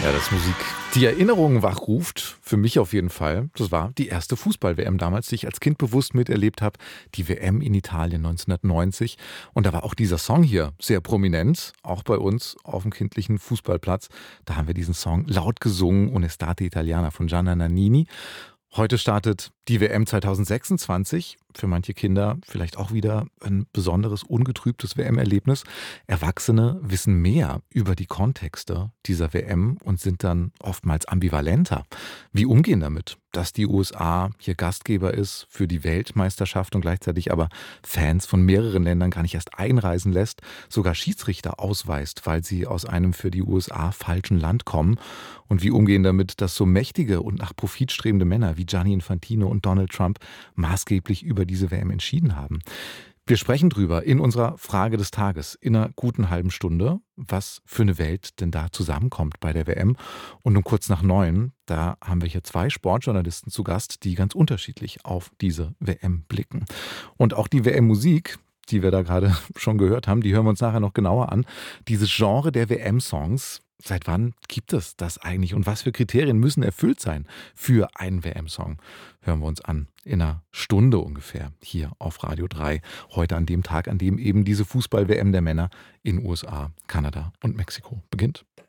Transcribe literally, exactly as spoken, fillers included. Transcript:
Ja, dass Musik die Erinnerungen wachruft, für mich auf jeden Fall. Das war die erste Fußball-W M damals, die ich als Kind bewusst miterlebt habe. Die W M in Italien neunzehnhundertneunzig. Und da war auch dieser Song hier sehr prominent, auch bei uns auf dem kindlichen Fußballplatz. Da haben wir diesen Song laut gesungen, Un'estate Italiana von Gianna Nannini. Heute startet die W M zweitausendsechsundzwanzig. Für manche Kinder vielleicht auch wieder ein besonderes, ungetrübtes W M-Erlebnis. Erwachsene wissen mehr über die Kontexte dieser W M und sind dann oftmals ambivalenter. Wie umgehen damit, dass die U S A hier Gastgeber ist für die Weltmeisterschaft und gleichzeitig aber Fans von mehreren Ländern gar nicht erst einreisen lässt, sogar Schiedsrichter ausweist, weil sie aus einem für die U S A falschen Land kommen. Und wie umgehen damit, dass so mächtige und nach Profit strebende Männer wie Gianni Infantino und Donald Trump maßgeblich über diese W M entschieden haben. Wir sprechen drüber in unserer Frage des Tages in einer guten halben Stunde, was für eine Welt denn da zusammenkommt bei der W M. Und um kurz nach neun, da haben wir hier zwei Sportjournalisten zu Gast, die ganz unterschiedlich auf diese W M blicken. Und auch die W M-Musik, die wir da gerade schon gehört haben, die hören wir uns nachher noch genauer an. Dieses Genre der W M-Songs, seit wann gibt es das eigentlich und was für Kriterien müssen erfüllt sein für einen W M-Song? Hören wir uns an in einer Stunde ungefähr hier auf Radio drei. Heute an dem Tag, an dem eben diese Fußball-W M der Männer in U S A, Kanada und Mexiko beginnt.